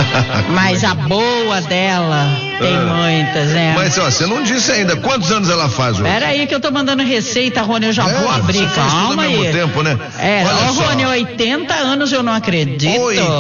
Mas a boa dela tem muitas, né? Mas ó, você não disse ainda quantos anos ela faz hoje? Pera aí que eu tô mandando receita, Rony, eu já vou abrir, você faz tudo calma ao mesmo aí. tempo, né? Rony, 80 anos eu não acredito.